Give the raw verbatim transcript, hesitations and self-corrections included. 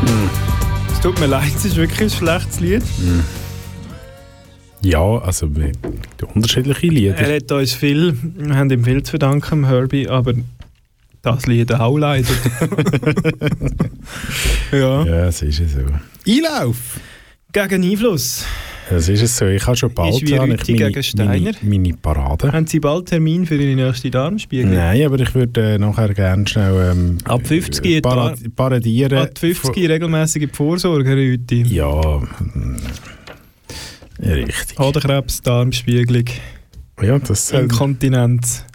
Mm. Es tut mir leid, es ist wirklich ein schlechtes Lied. Mm. Ja, also unterschiedliche Lieder. Er hat uns viel, wir haben ihm viel zu verdanken, Herbie, aber das Lied auch leider. Ja. Ja, das ist es so. Einlauf! Gegen Einfluss. Das ist es so. Ich habe schon bald Ist wie meine, Rütti gegen Steiner. meine, meine Parade. Haben Sie bald Termin für Ihre nächste Darmspiegel? Nein, aber ich würde äh, nachher gerne schnell ähm, Ab fünfzig äh, parad paradieren. Ab fünfzig regelmäßige Vorsorge, Herr Rütti. Ja, richtig. Hodenkrebs, Darmspiegelung, Ja, das soll, Inkontinenz.